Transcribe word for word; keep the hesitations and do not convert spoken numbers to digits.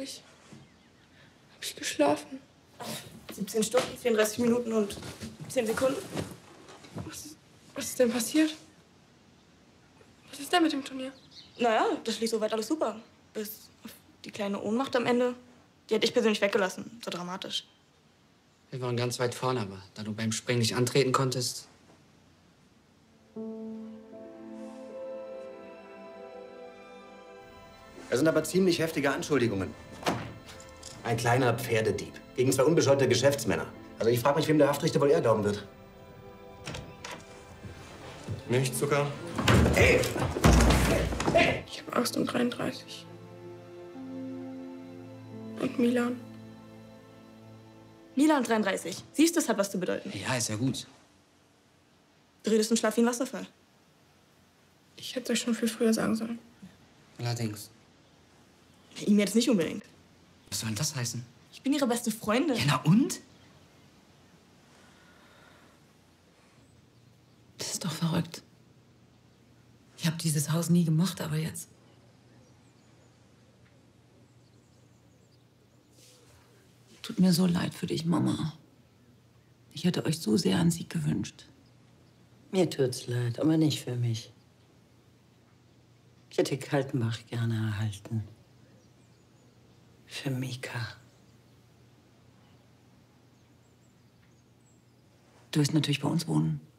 eigentlich? Hab ich geschlafen? siebzehn Stunden, vierunddreißig Minuten und zehn Sekunden. Was, was ist denn passiert? Was ist denn mit dem Turnier? Naja, das lief soweit alles super. Bis auf die kleine Ohnmacht am Ende. Die hätte ich persönlich weggelassen. So dramatisch. Wir waren ganz weit vorne, aber da du beim Springen nicht antreten konntest. Das sind aber ziemlich heftige Anschuldigungen. Ein kleiner Pferdedieb gegen zwei unbescholtene Geschäftsmänner. Also ich frage mich, wem der Haftrichter wohl eher glauben wird. Milchzucker? Hey! Ich habe Angst um dreiunddreißig. Und Milan. Milan dreiunddreißig. Siehst du, es hat was zu bedeuten. Ja, ist ja gut. Du redest und schlaf wie ein Wasserfall. Ich hätte euch schon viel früher sagen sollen. Allerdings. Ihm jetzt nicht unbedingt. Was soll denn das heißen? Ich bin ihre beste Freundin. Ja, na und? Das ist doch verrückt. Ich habe dieses Haus nie gemocht, aber jetzt. Tut mir so leid für dich, Mama. Ich hätte euch so sehr an Sieg gewünscht. Mir tut's leid, aber nicht für mich. Ich hätte Kaltenbach gerne erhalten. Für Mika. Du wirst natürlich bei uns wohnen.